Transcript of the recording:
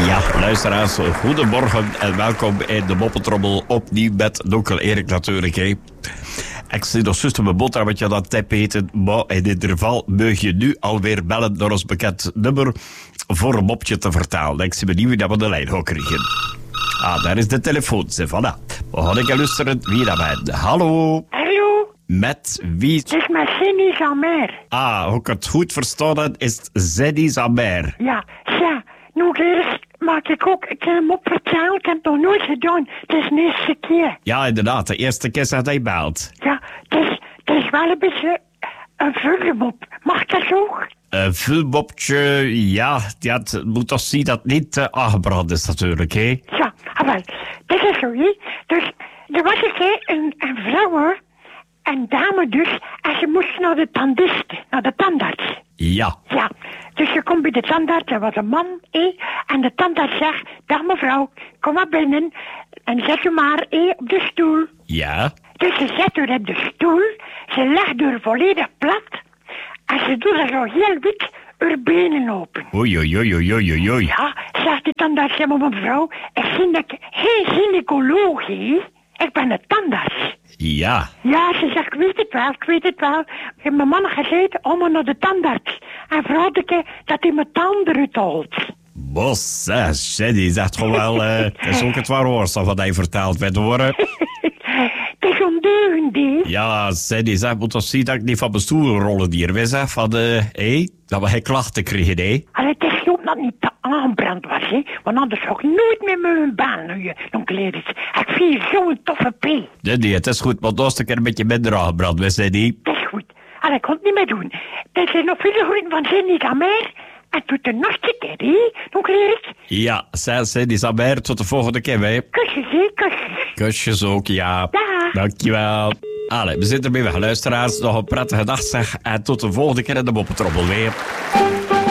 Ja, luisteraars, goedemorgen en welkom in de Moppetrommel. Opnieuw met Donkel Erik natuurlijk. Hè. Ik zie nog zuster mijn boterhammetje aan het tip eten, maar in ieder geval mag je nu alweer bellen naar ons bekend nummer voor een mopje te vertalen. Ik zie benieuwd dat we de lijn gaan krijgen. Ah, daar is de telefoon. Voilà. We gaan ik luisteren wie dat bent. Hallo. Hallo, Met wie? het is met Cindy Zamer. Ah, hoe ik het goed verstaan heb, is het Zeddy Zamer. Ja, nog eerst maak ik ook een keer op vertellen. Ik heb het nog nooit gedaan. Het is de eerste keer. Ja, inderdaad. De eerste keer dat hij belt. Ja, het is wel een beetje een vullemop. Mag dat ook? Een vulmopje, ja, het moet toch zien dat het niet aangebrand is natuurlijk, hè? Ja, wel, dit is zo, hè. Dus er was een keer een vrouw, hoor. Een dame dus. En ze moest naar de tandist, naar de tandarts. Ja. Ja, dus je komt bij de tandarts, er was een man, en de tandarts zegt, dag mevrouw, kom maar binnen en zet u maar op de stoel. Ja. Dus ze zet haar op de stoel, ze legt haar volledig plat en ze doet er zo heel wit haar benen open. Oei, oei, oei, oei, oei, oei. Ja, zegt de tandarts, ja maar mevrouw, ik zie dat ik geen gynaecoloog, hè. Ik ben een tandarts. Ja. Ja, ze zegt, ik weet het wel. Ik heb mijn man gezegd om maar naar de tandarts. En vroeg ik dat hij mijn tanden eruit haalt. Bos, Zeddy zegt gewoon wel, het is ook het waar woordstof wat hij verteld werd horen. Het is ondeugend, hè? Ja, Zeddy zegt, moet toch zien dat ik niet van mijn stoel rollen hier wist, hè, van dat we geen klachten kregen, hè. Allee, het is goed dat het niet te aanbrand was, hè? Want anders zou ik nooit meer met mijn baan nu, onkel Erik. Ik vind je zo'n toffe P. Nee, het is goed, maar de eerste keer een beetje minder aangebrand, wist Zeddy. Het is goed. Allee, ik kon het niet meer doen. Er zijn nog veel groeten van Cindy Zamer. En tot de nog keer, hè, onkel Erik? Ja, Zeddy Zamer, tot de volgende keer, hè. Kusjes, hè, kusjes. Kusjes ook, ja. Dag. Dankjewel. Allee, we zitten weer weg, luisteraars. Nog een prettige dag, zeg. En tot de volgende keer in de Moppetrommel weer.